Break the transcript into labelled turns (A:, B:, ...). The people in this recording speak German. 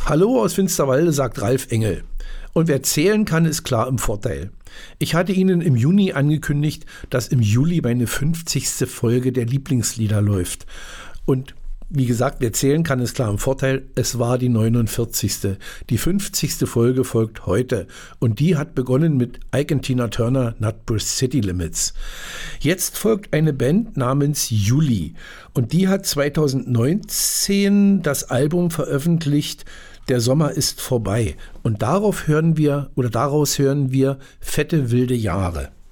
A: Hallo aus Finsterwalde, sagt Ralf Engel. Und wer zählen kann, ist klar im Vorteil. Ich hatte Ihnen im Juni angekündigt, dass im Juli meine 50. Folge der Lieblingslieder läuft. Und wie gesagt, wer zählen kann, ist klar im Vorteil. Es war die 49. Die 50. Folge folgt heute. Und die hat begonnen mit Ike and Tina Turner, Nutbush City Limits. Jetzt folgt eine Band namens Juli. Und die hat 2019 das Album veröffentlicht, Der Sommer ist vorbei. Und daraus hören wir Fette wilde Jahre.